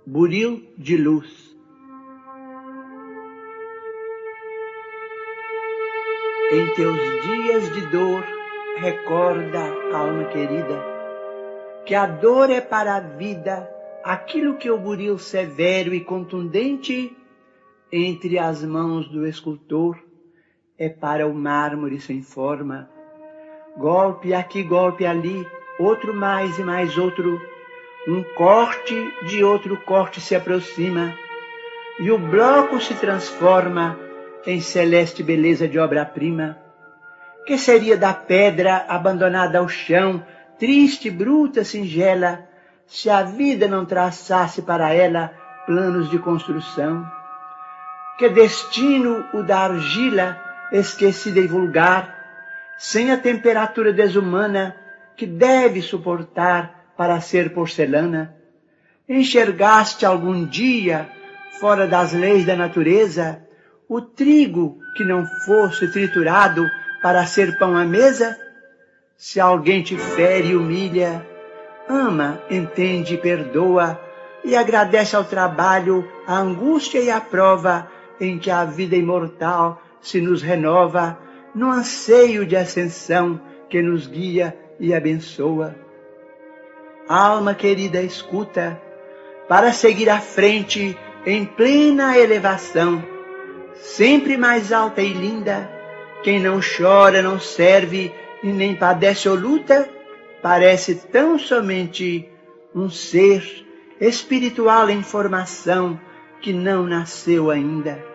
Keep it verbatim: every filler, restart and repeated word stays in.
Buril de luz. Em teus dias de dor, recorda, alma querida, que a dor é para a vida aquilo que o buril severo e contundente entre as mãos do escultor é para o mármore sem forma. Golpe aqui, golpe ali, outro mais e mais outro, um corte de outro corte se aproxima, e o bloco se transforma em celeste beleza de obra-prima. Que seria da pedra abandonada ao chão, triste, bruta, singela, se a vida não traçasse para ela planos de construção? Que destino o da argila, esquecida e vulgar, sem a temperatura desumana que deve suportar para ser porcelana? Enxergaste algum dia, fora das leis da natureza, o trigo que não fosse triturado para ser pão à mesa? Se alguém te fere e humilha, ama, entende e perdoa, e agradece ao trabalho, a angústia e a prova em que a vida imortal se nos renova, no anseio de ascensão que nos guia e abençoa. Alma querida, escuta, para seguir à frente em plena elevação, sempre mais alta e linda. Quem não chora, não serve e nem padece ou luta, parece tão somente um ser espiritual em formação que não nasceu ainda.